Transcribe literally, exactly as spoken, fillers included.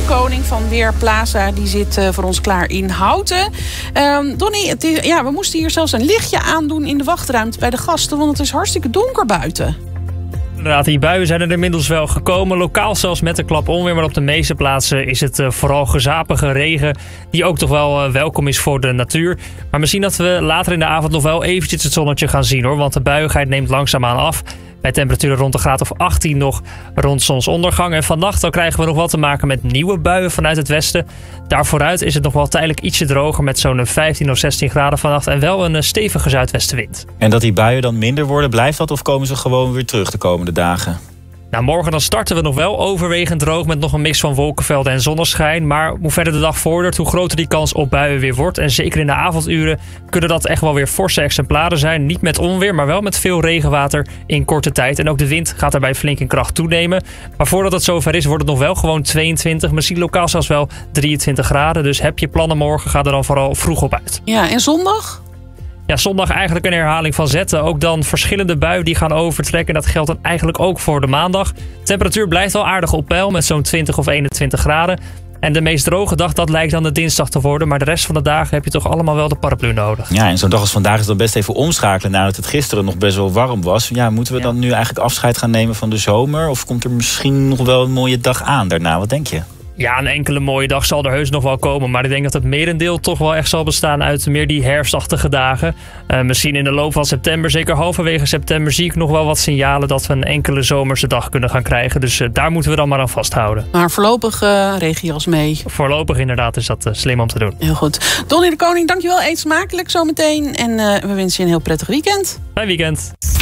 Koning van Weerplaza. Die zit uh, voor ons klaar in Houten. Um, Donnie, het is, ja, we moesten hier zelfs een lichtje aandoen in de wachtruimte bij de gasten. Want het is hartstikke donker buiten. Inderdaad, die buien zijn er inmiddels wel gekomen. Lokaal zelfs met een klap onweer. Maar op de meeste plaatsen is het uh, vooral gezapige regen. Die ook toch wel uh, welkom is voor de natuur. Maar misschien dat we later in de avond nog wel eventjes het zonnetje gaan zien, hoor. Want de buiigheid neemt langzaamaan af. Bij temperaturen rond de graad of achttien nog rond zonsondergang. En vannacht dan krijgen we nog wat te maken met nieuwe buien vanuit het westen. Daarvooruit is het nog wel tijdelijk ietsje droger met zo'n vijftien of zestien graden vannacht. En wel een stevige zuidwestenwind. En dat die buien dan minder worden, blijft dat of komen ze gewoon weer terug de komende dagen? Nou, morgen dan starten we nog wel overwegend droog met nog een mix van wolkenvelden en zonneschijn. Maar hoe verder de dag vordert, hoe groter die kans op buien weer wordt. En zeker in de avonduren kunnen dat echt wel weer forse exemplaren zijn. Niet met onweer, maar wel met veel regenwater in korte tijd. En ook de wind gaat daarbij flink in kracht toenemen. Maar voordat het zover is, wordt het nog wel gewoon tweeëntwintig, misschien lokaal zelfs wel drieëntwintig graden. Dus heb je plannen morgen, ga er dan vooral vroeg op uit. Ja, en zondag? Ja, zondag eigenlijk een herhaling van zetten. Ook dan verschillende buien die gaan overtrekken. Dat geldt dan eigenlijk ook voor de maandag. De temperatuur blijft wel aardig op peil met zo'n twintig of eenentwintig graden. En de meest droge dag, dat lijkt dan de dinsdag te worden. Maar de rest van de dagen heb je toch allemaal wel de paraplu nodig. Ja, en zo'n dag als vandaag is dan best even omschakelen nadat het gisteren nog best wel warm was. Ja, moeten we ja. dan nu eigenlijk afscheid gaan nemen van de zomer? Of komt er misschien nog wel een mooie dag aan daarna? Wat denk je? Ja, een enkele mooie dag zal er heus nog wel komen. Maar ik denk dat het merendeel toch wel echt zal bestaan uit meer die herfstachtige dagen. Uh, misschien in de loop van september, zeker halverwege september, zie ik nog wel wat signalen dat we een enkele zomerse dag kunnen gaan krijgen. Dus uh, daar moeten we dan maar aan vasthouden. Maar voorlopig uh, regenjas mee. Voorlopig inderdaad is dat uh, slim om te doen. Heel goed. Donnie de Koning, dankjewel. Eet smakelijk zometeen. En uh, we wensen je een heel prettig weekend. Fijn weekend.